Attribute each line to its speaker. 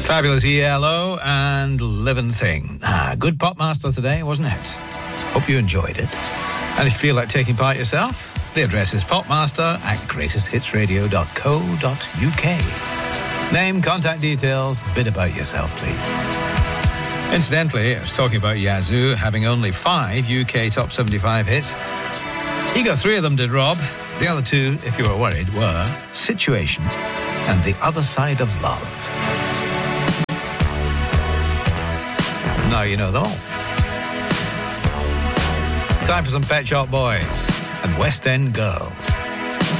Speaker 1: Fabulous ELO and Living Thing. Good Popmaster today, wasn't it? Hope you enjoyed it. And if you feel like taking part yourself, the address is popmaster@greatesthitsradio.co.uk. Name, contact details, bit about yourself, please. Incidentally, I was talking about Yazoo having only 5 UK Top 75 hits. He got 3 of them, did Rob. The other 2, if you were worried, were Situation and The Other Side of Love. Now you know them all. Time for some Pet Shop Boys and West End Girls.